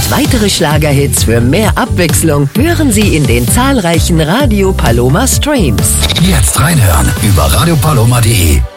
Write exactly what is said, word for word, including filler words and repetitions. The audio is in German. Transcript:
Und weitere Schlagerhits für mehr Abwechslung hören Sie in den zahlreichen Radio Paloma Streams. Jetzt reinhören über radio paloma punkt de.